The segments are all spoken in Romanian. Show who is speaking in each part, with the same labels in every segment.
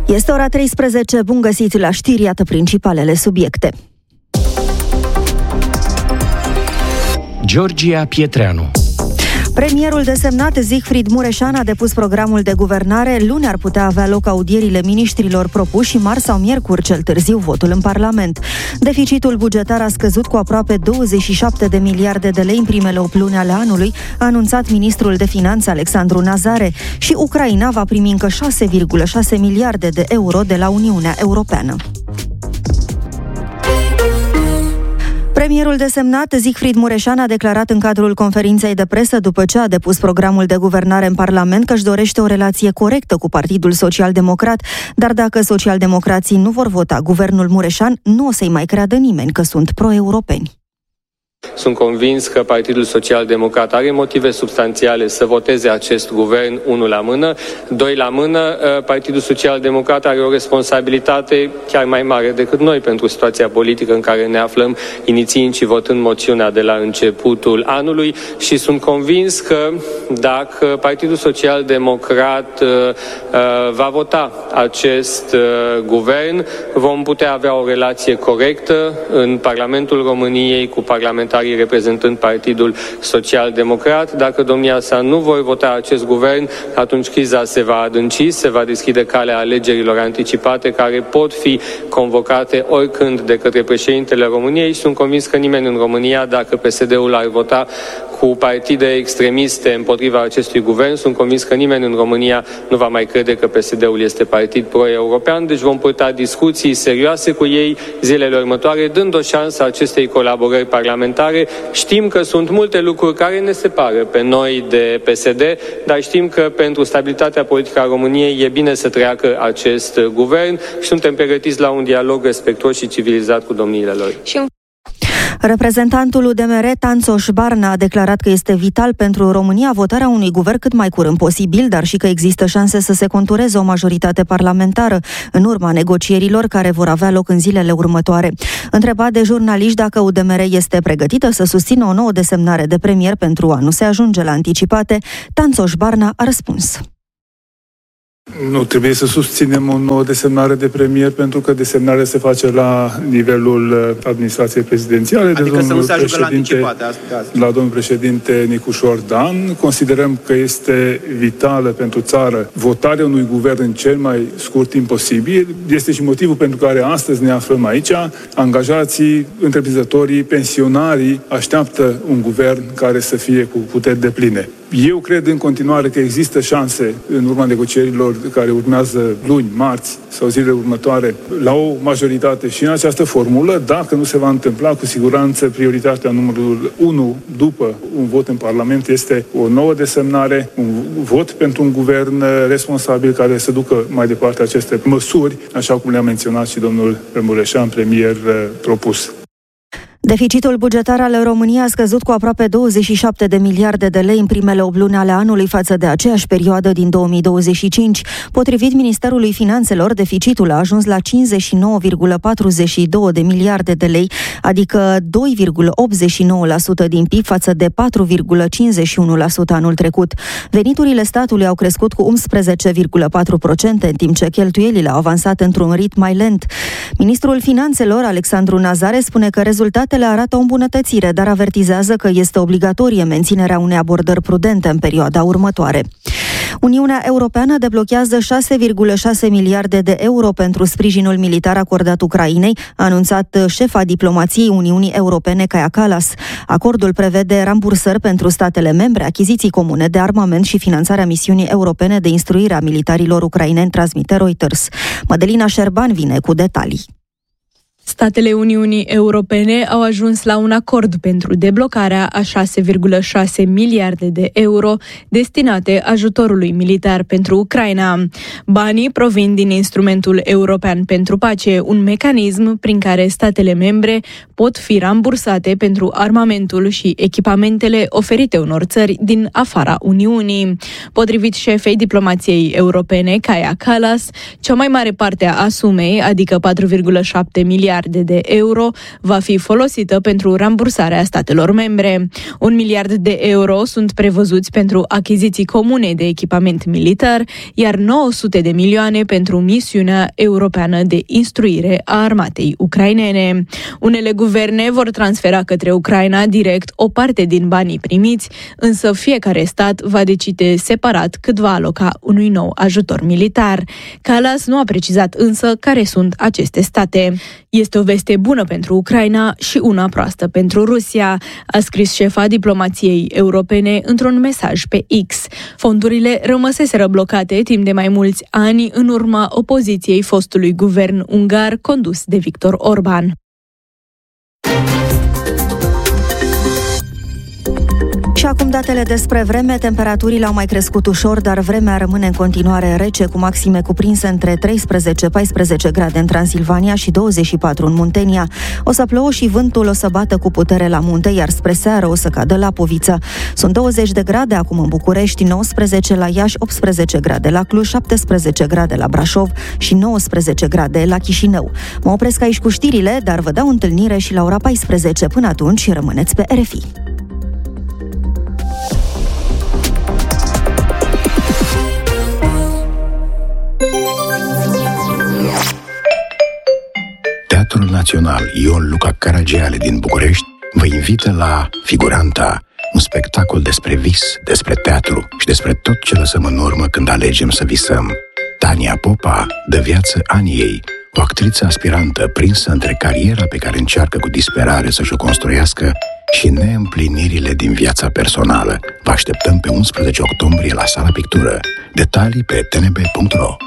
Speaker 1: Este ora 13, bun găsit la știri, iată principalele subiecte.
Speaker 2: Georgia Pietreanu.
Speaker 1: Premierul desemnat Siegfried Mureșan a depus programul de guvernare. Luni ar putea avea loc audierile miniștrilor propuși și marți sau miercuri cel târziu votul în Parlament. Deficitul bugetar a scăzut cu aproape 27 de miliarde de lei în primele 8 luni ale anului, a anunțat ministrul de finanțe Alexandru Nazare, și Ucraina va primi încă 6,6 miliarde de euro de la Uniunea Europeană. Premierul desemnat Siegfried Mureșan a declarat în cadrul conferinței de presă, după ce a depus programul de guvernare în Parlament, că își dorește o relație corectă cu Partidul Social-Democrat, dar dacă socialdemocrații nu vor vota guvernul Mureșan, nu o să-i mai creadă nimeni că sunt pro-europeni.
Speaker 3: Sunt convins că Partidul Social-Democrat are motive substanțiale să voteze acest guvern, unul la mână. Doi la mână, Partidul Social-Democrat are o responsabilitate chiar mai mare decât noi pentru situația politică în care ne aflăm, inițiind și votând moțiunea de la începutul anului, și sunt convins că dacă Partidul Social-Democrat va vota acest guvern, vom putea avea o relație corectă în Parlamentul României cu parlamentarii reprezentând Partidul Social-Democrat. Dacă domnia sa nu vor vota acest guvern, atunci criza se va adânci, se va deschide calea alegerilor anticipate care pot fi convocate oricând de către președintele României. Sunt convins că nimeni în România, dacă PSD-ul ar vota cu partide extremiste împotriva acestui guvern, sunt convins că nimeni în România nu va mai crede că PSD-ul este partid pro-european, deci vom purta discuții serioase cu ei zilele următoare, dând o șansă acestei colaborări parlamentare. Știm că sunt multe lucruri care ne separă pe noi de PSD, dar știm că pentru stabilitatea politică a României e bine să treacă acest guvern și suntem pregătiți la un dialog respectuos și civilizat cu domniile lor.
Speaker 1: Reprezentantul UDMR, Tanțoș Barna, a declarat că este vital pentru România votarea unui guvern cât mai curând posibil, dar și că există șanse să se contureze o majoritate parlamentară în urma negocierilor care vor avea loc în zilele următoare. Întrebat de jurnaliști dacă UDMR este pregătită să susțină o nouă desemnare de premier pentru a nu se ajunge la anticipate, Tanțoș Barna a răspuns:
Speaker 4: nu trebuie să susținem o nouă desemnare de premier, pentru că desemnarea se face la nivelul administrației prezidențiale.
Speaker 5: Adică să nu se ajungă la anticipate.
Speaker 4: La domnul președinte Nicușor Dan. Considerăm că este vitală pentru țară votarea unui guvern în cel mai scurt timp posibil. Este și motivul pentru care astăzi ne aflăm aici. Angajații, întreprinzătorii, pensionarii așteaptă un guvern care să fie cu puteri depline. Eu cred în continuare că există șanse în urma negocierilor care urmează luni, marți sau zilele următoare la o majoritate și în această formulă. Dacă nu se va întâmpla, cu siguranță prioritatea numărul 1 după un vot în Parlament este o nouă desemnare, un vot pentru un guvern responsabil care să ducă mai departe aceste măsuri, așa cum le-a menționat și domnul Mureșan, premier propus.
Speaker 1: Deficitul bugetar al României a scăzut cu aproape 27 de miliarde de lei în primele 8 luni ale anului față de aceeași perioadă din 2025. Potrivit Ministerului Finanțelor, deficitul a ajuns la 59,42 de miliarde de lei, adică 2,89% din PIB față de 4,51% anul trecut. Veniturile statului au crescut cu 11,4%, în timp ce cheltuielile au avansat într-un ritm mai lent. Ministrul Finanțelor, Alexandru Nazare, spune că rezultatele arată o îmbunătățire, dar avertizează că este obligatorie menținerea unei abordări prudente în perioada următoare. Uniunea Europeană deblochează 6,6 miliarde de euro pentru sprijinul militar acordat Ucrainei, a anunțat șefa diplomației Uniunii Europene, Kaja Kallas. Acordul prevede rambursări pentru statele membre, achiziții comune de armament și finanțarea misiunii europene de instruire a militarilor ucraineni, transmite Reuters. Mădălina Șerban vine cu detalii.
Speaker 6: Statele Uniunii Europene au ajuns la un acord pentru deblocarea a 6,6 miliarde de euro destinate ajutorului militar pentru Ucraina. Banii provin din Instrumentul European pentru Pace, un mecanism prin care statele membre pot fi rambursate pentru armamentul și echipamentele oferite unor țări din afara Uniunii. Potrivit șefei diplomației europene, Kaja Kallas, cea mai mare parte a sumei, adică 4,7 miliarde miliarde de euro va fi folosită pentru rambursarea statelor membre. 1 miliard de euro sunt prevăzuți pentru achiziții comune de echipament militar, iar 900 de milioane pentru misiunea europeană de instruire a armatei ucrainene. Unele guverne vor transfera către Ucraina direct o parte din banii primiți, însă fiecare stat va decide separat cât va aloca unui nou ajutor militar. Kallas nu a precizat însă care sunt aceste state. Este o veste bună pentru Ucraina și una proastă pentru Rusia, a scris șefa diplomației europene într-un mesaj pe X. Fondurile rămăseseră blocate timp de mai mulți ani în urma opoziției fostului guvern ungar condus de Viktor Orban.
Speaker 1: Și acum datele despre vreme. Temperaturile au mai crescut ușor, dar vremea rămâne în continuare rece, cu maxime cuprinse între 13-14 grade în Transilvania și 24 în Muntenia. O să plouă și vântul o să bată cu putere la munte, iar spre seară o să cadă Lapovița. Sunt 20 de grade acum în București, 19 la Iași, 18 grade la Cluj, 17 grade la Brașov și 19 grade la Chișinău. Mă opresc aici cu știrile, dar vă dau întâlnire și la ora 14. Până atunci, rămâneți pe RFI.
Speaker 2: Teatrul Național Ion Luca Caragiale din București vă invită la Figuranta, un spectacol despre vis, despre teatru și despre tot ce lăsăm în urmă când alegem să visăm. Tania Popa dă viață Aniei, o actriță aspirantă prinsă între cariera pe care încearcă cu disperare să și-o construiască și neîmplinirile din viața personală. Vă așteptăm pe 11 octombrie la Sala Pictură. Detalii pe tnb.ro.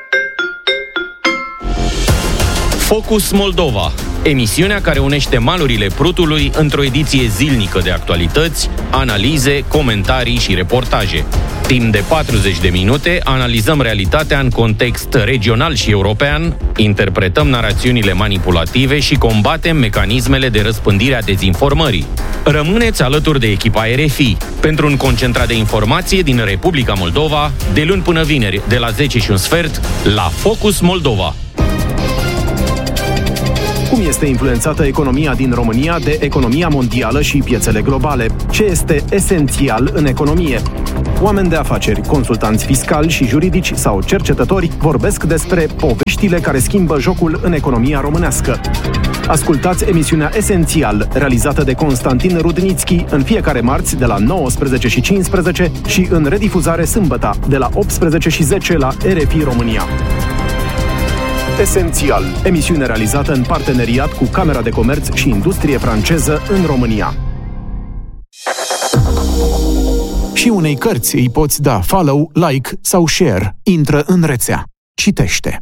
Speaker 7: Focus Moldova, emisiunea care unește malurile Prutului într-o ediție zilnică de actualități, analize, comentarii și reportaje. Timp de 40 de minute analizăm realitatea în context regional și european, interpretăm narațiunile manipulative și combatem mecanismele de răspândire a dezinformării. Rămâneți alături de echipa RFI pentru un concentrat de informație din Republica Moldova, de luni până vineri, de la 10:15, la Focus Moldova.
Speaker 8: Cum este influențată economia din România de economia mondială și piețele globale? Ce este esențial în economie? Oameni de afaceri, consultanți fiscali și juridici sau cercetători vorbesc despre poveștile care schimbă jocul în economia românească. Ascultați emisiunea Esențial, realizată de Constantin Rudnițchi, în fiecare marți de la 19:15 și în redifuzare sâmbătă de la 18:10 la RFI România. Esențial, emisiune realizată în parteneriat cu Camera de Comerț și Industrie franceză în România.
Speaker 9: Și unei cărți îi poți da follow, like sau share. Intră în rețea. Citește.